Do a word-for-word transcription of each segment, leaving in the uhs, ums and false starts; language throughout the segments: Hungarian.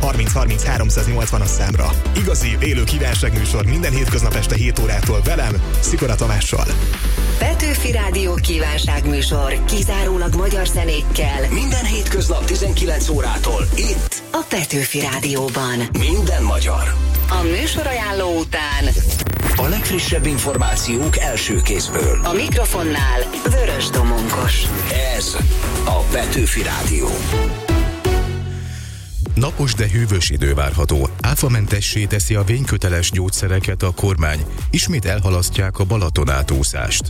harminc harminc háromszáznyolcvanas számra. Igazi, élő kívánságműsor minden hétköznap este hét órától velem, Szikora Tamással. Petőfi Rádió kívánságműsor kizárólag magyar zenékkel. Minden hétköznap tizenkilenc órától itt a Petőfi Rádióban. Minden magyar. A műsorajánló után a legfrissebb információk első kézből. A mikrofonnál Vörös Domonkos. Ez a Petőfi Rádió. Napos, de hűvös idő várható. Áfamentessé teszi a vényköteles gyógyszereket a kormány. Ismét elhalasztják a Balaton átúszást.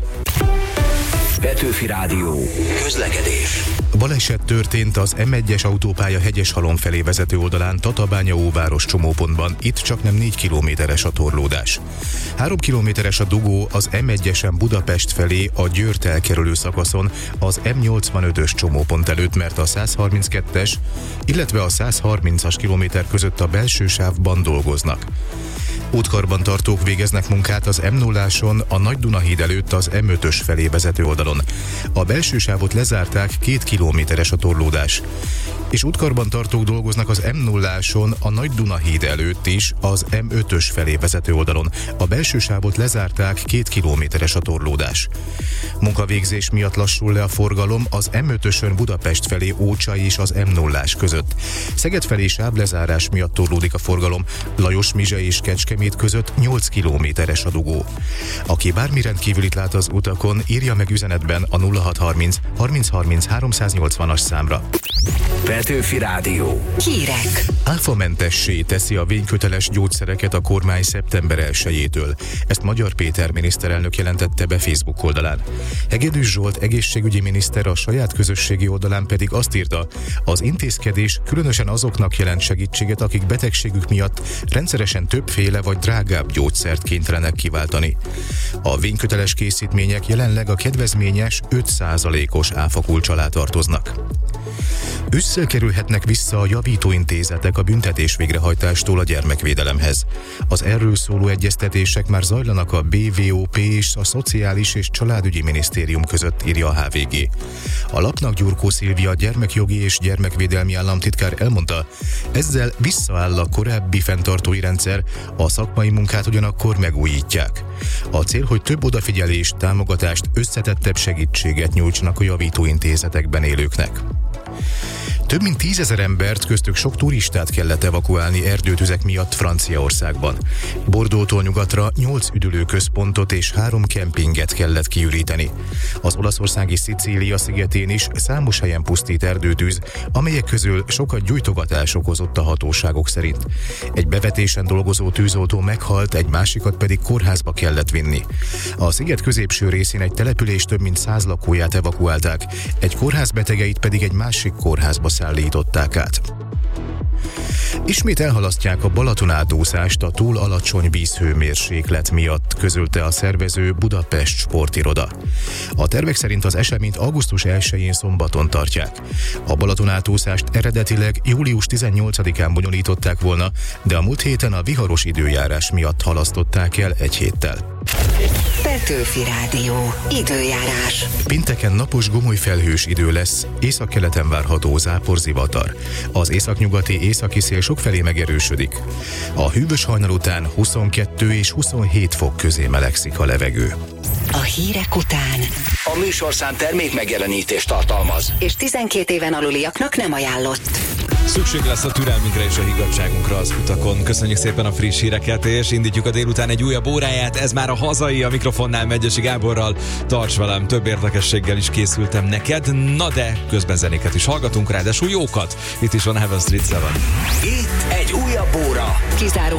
Petőfi Rádió. Közlekedés. Baleset történt az em egyes autópálya Hegyeshalom felé vezető oldalán Tatabánya-Óváros csomópontban. Itt csaknem négy kilométeres a torlódás. Három kilométeres a dugó az em egyesen Budapest felé a Győrt elkerülő szakaszon az em nyolcvanötös csomópont előtt, mert a százharminckettes, illetve a százharmincas kilométer között a belső sávban dolgoznak. Útkarbantartók végeznek munkát az em nulláson a Nagy-Dunahíd előtt az em ötös felé vezető oldalon. A belső sávot lezárták, két kilométeres a torlódás. És útkarbantartók dolgoznak az em nulláson a Nagy-Dunahíd előtt is az em ötös felé vezető oldalon. A belső sávot lezárták, két kilométeres a torlódás. Munkavégzés miatt lassul le a forgalom az em ötösön Budapest felé Ócsai és az em nullás között. Szeged felé sávlezárás miatt torlódik a forgalom, Lajos-Mizse és Kecskemét között nyolc kilométeres a dugó. Aki bármi rendkívülit lát az utakon, írja meg üzenetben a nulla hatszázharminc harminc harminc háromszáznyolcvanas számra. Petőfi Rádió. Hírek. Áfamentessé teszi a vényköteles gyógyszereket a kormány szeptember elsejétől. Ezt Magyar Péter miniszterelnök jelentette be Facebook oldalán. Hegedűs Zsolt egészségügyi miniszter a saját közösségi oldalán pedig azt írta, az intézkedés különösen azoknak jelent segítséget, akik betegségük miatt rendszeresen többféle vagy drágább gyógyszert kénytelenek kiváltani. A vényköteles készítmények jelenleg a kedvezményes öt százalékos áfakulcs alá tartoznak. Ősszel kerülhetnek vissza a javítóintézetek a büntetés végrehajtástól a gyermekvédelemhez. Az erről szóló egyeztetések már zajlanak a bé vé o pé és a Szociális és Családügyi Minisztérium között, írja a há vé gé. A lapnak Gyurkó Szilvia gyermekjogi és gyermekvédelmi államtitkár elmondta, ezzel visszaáll a korábbi fenntartói rendszer, a szakmai munkát ugyanakkor megújítják. A cél, hogy több odafigyelést, támogatást, összetettebb segítséget nyújtsanak a javítóintézetekben élőknek. Több mint tízezer embert, köztük sok turistát kellett evakuálni erdőtüzek miatt Franciaországban. Bordeauxtól nyugatra nyolc üdülőközpontot és három kempinget kellett kiüríteni. Az olaszországi Szicília szigetén is számos helyen pusztít erdőtűz, amelyek közül sokat gyújtogatás okozott a hatóságok szerint. Egy bevetésen dolgozó tűzoltó meghalt, egy másikat pedig kórházba kellett vinni. A sziget középső részén egy település több mint száz lakóját evakuálták, egy kórház betegeit pedig egy másik kórházba szállították át. Ismét elhalasztják a Balaton átúszást a túl alacsony vízhőmérséklet miatt, közölte a szervező Budapest Sportiroda. A tervek szerint az eseményt augusztus elsején szombaton tartják. A Balaton átúszást eredetileg július tizennyolcadikán bonyolították volna, de a múlt héten a viharos időjárás miatt halasztották el egy héttel. Petőfi Rádió. Időjárás. Pénteken napos gomolyfelhős idő lesz, északkeleten várható záporzivatar. Az északnyugati északi szél sokfelé megerősödik. A hűvös hajnal után huszonkettő és huszonhét fok közé melegszik a levegő. A hírek után A műsorszám termék megjelenítést tartalmaz, és tizenkét éven aluliaknak nem ajánlott. Szükség lesz a türelmünkre és a higgadtságunkra az utakon. Köszönjük szépen a friss híreket, és indítjuk a délután egy újabb óráját. Ez már a hazai, a mikrofonnál Megyesi Gáborral. Tarts velem, több érdekességgel is készültem neked, na de közben zenéket is hallgatunk, ráadásul jókat. Itt is van Heaven Street Seven. itt egy újabb óra. Kizáró